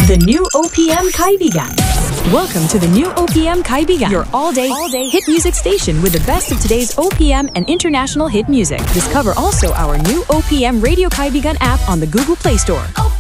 The new OPM Kaibigan. Welcome to the new OPM Kaibigan, your all-day hit music station with the best of today's OPM and international hit music. Discover also our new OPM Radio Kaibigan app on the Google Play Store.